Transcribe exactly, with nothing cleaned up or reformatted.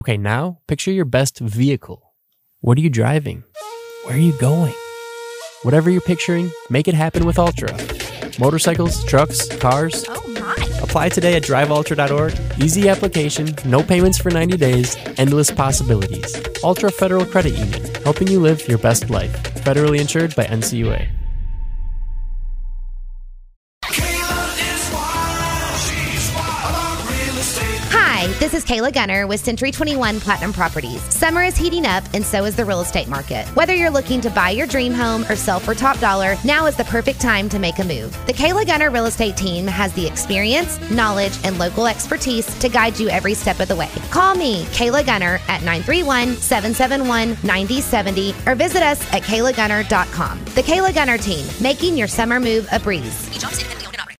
Okay, now picture your best vehicle. What are you driving? Where are you going? Whatever you're picturing, make it happen with Ultra. Motorcycles, trucks, cars. Oh my! Apply today at drive ultra dot org. Easy application, no payments for ninety days, endless possibilities. Ultra Federal Credit Union, helping you live your best life. Federally insured by N C U A. Hi, this is Kayla Gunner with Century twenty-one Platinum Properties. Summer is heating up, and so is the real estate market. Whether you're looking to buy your dream home or sell for top dollar, now is the perfect time to make a move. The Kayla Gunner Real Estate Team has the experience, knowledge, and local expertise to guide you every step of the way. Call me, Kayla Gunner, at nine three one, seven seven one, nine zero seven zero or visit us at kayla gunner dot com. The Kayla Gunner Team, making your summer move a breeze.